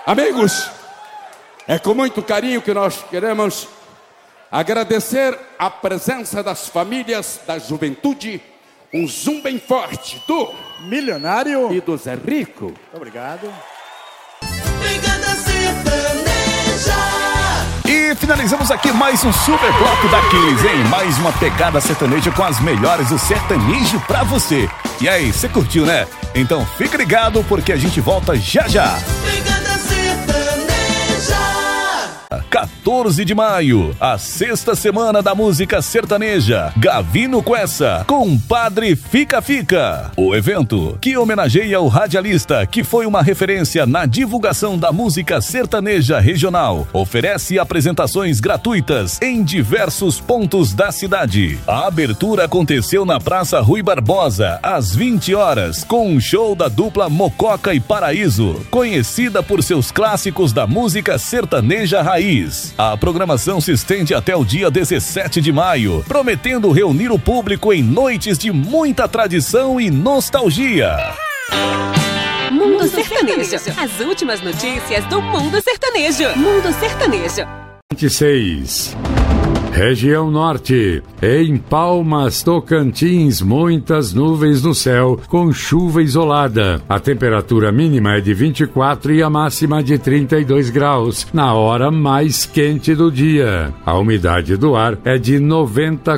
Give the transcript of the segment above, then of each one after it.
Amigos, é com muito carinho que nós queremos agradecer a presença das famílias, da juventude, um zoom bem forte do Milionário e do Zé Rico. Muito obrigado. Pegada Sertaneja. E finalizamos aqui mais um super bloco daqueles, hein? Mais uma pegada sertaneja com as melhores do sertanejo pra você. E aí, você curtiu, né? Então fique ligado porque a gente volta já já. Pegada Sertaneja. 14 de maio, a sexta semana da música sertaneja. Gavino Quessa, Compadre Fica Fica. O evento que homenageia o radialista que foi uma referência na divulgação da música sertaneja regional. Oferece apresentações gratuitas em diversos pontos da cidade. A abertura aconteceu na Praça Rui Barbosa, às 20 horas, com um show da dupla Mococa e Paraíso, conhecida por seus clássicos da música sertaneja raiz. A programação se estende até o dia 17 de maio, prometendo reunir o público em noites de muita tradição e nostalgia. Mundo Sertanejo. As últimas notícias do Mundo Sertanejo. Mundo Sertanejo. 26. Região Norte, em Palmas, Tocantins, muitas nuvens no céu, com chuva isolada. A temperatura mínima é de 24 e a máxima de 32 graus, na hora mais quente do dia. A umidade do ar é de 90 a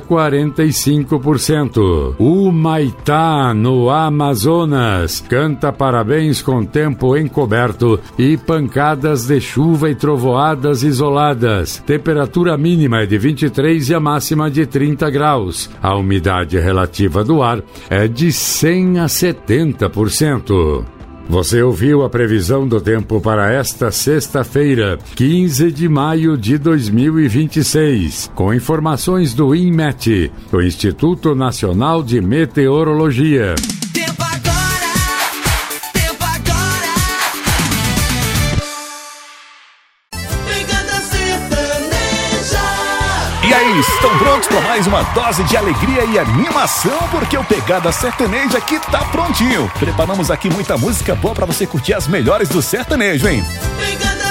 45%. Humaitá, no Amazonas, canta parabéns com tempo encoberto e pancadas de chuva e trovoadas isoladas. Temperatura mínima é de 23 e a máxima de 30 graus. A umidade relativa do ar é de 100 a 70%. Você ouviu a previsão do tempo para esta sexta-feira, 15 de maio de 2026, com informações do INMET, o Instituto Nacional de Meteorologia. E aí, estão prontos para mais uma dose de alegria e animação? Porque o Pegada Sertaneja aqui tá prontinho. Preparamos aqui muita música boa para você curtir as melhores do sertanejo, hein? Pegada